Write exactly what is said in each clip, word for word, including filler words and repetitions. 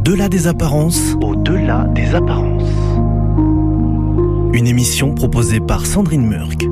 Au-delà des apparences. Au-delà des apparences. Une émission proposée par Sandrine Murk.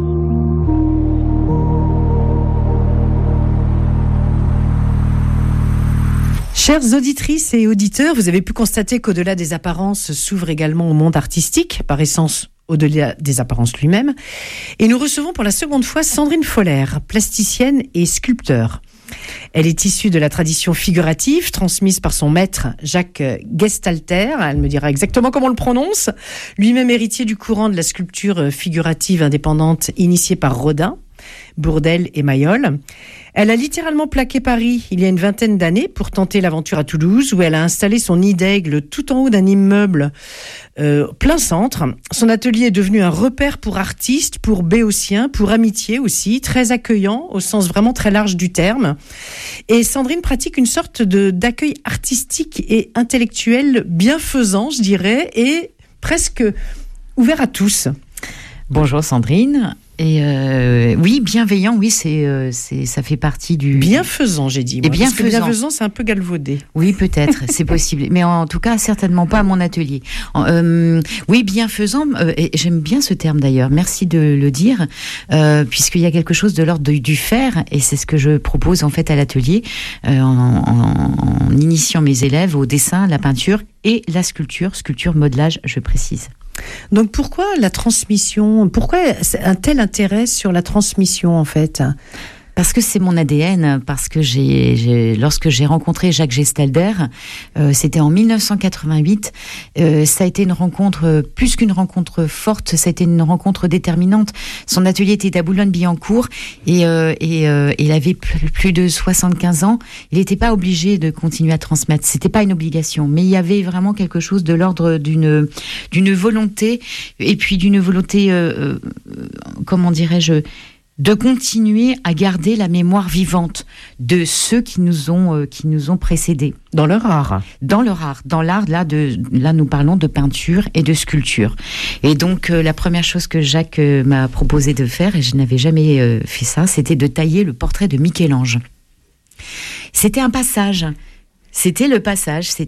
Chères auditrices et auditeurs, vous avez pu constater qu'au-delà des apparences s'ouvre également au monde artistique, par essence au-delà des apparences lui-même. Et nous recevons pour la seconde fois Sandrine Foller, plasticienne et sculpteur. Elle est issue de la tradition figurative transmise par son maître Jacques Gestalter. Elle me dira exactement comment on le prononce. Lui-même héritier du courant de la sculpture figurative indépendante initiée par Rodin, Bourdelle et Mayol. Elle a littéralement plaqué Paris il y a une vingtaine d'années pour tenter l'aventure à Toulouse, où elle a installé son nid d'aigle tout en haut d'un immeuble euh, plein centre. Son atelier est devenu un repère pour artistes, pour béotiens, pour amitié aussi, très accueillant au sens vraiment très large du terme. Et Sandrine pratique une sorte de, d'accueil artistique et intellectuel bienfaisant, je dirais, et presque ouvert à tous. Bonjour Sandrine. Et euh, oui, bienveillant, oui, c'est, euh, c'est, ça fait partie du... Bienfaisant, j'ai dit. Moi, et bienfaisant. Parce que bienfaisant, c'est un peu galvaudé. Oui, peut-être, c'est possible. Mais en tout cas, certainement pas à mon atelier. Euh, oui, bienfaisant, euh, et j'aime bien ce terme d'ailleurs, merci de le dire, euh, puisqu'il y a quelque chose de l'ordre du, du faire, et c'est ce que je propose en fait à l'atelier, euh, en, en, en initiant mes élèves au dessin, la peinture et la sculpture, sculpture, modelage, je précise. Donc pourquoi la transmission, pourquoi un tel intérêt sur la transmission en fait ? Parce que c'est mon A D N, parce que j'ai, j'ai lorsque j'ai rencontré Jacques Gestalter, euh, c'était en dix-neuf cent quatre-vingt-huit, euh, ça a été une rencontre, euh, plus qu'une rencontre forte, ça a été une rencontre déterminante. Son atelier était à Boulogne-Billancourt et, euh, et euh, il avait plus, plus de soixante-quinze ans. Il n'était pas obligé de continuer à transmettre, c'était pas une obligation, mais il y avait vraiment quelque chose de l'ordre d'une, d'une volonté, et puis d'une volonté, euh, euh, comment dirais-je, de continuer à garder la mémoire vivante de ceux qui nous ont euh, qui nous ont précédés dans leur art, dans leur art, dans l'art là de là nous parlons de peinture et de sculpture. Et donc euh, la première chose que Jacques euh, m'a proposé de faire, et je n'avais jamais euh, fait ça, c'était de tailler le portrait de Michel-Ange. C'était un passage. C'était le passage, c'était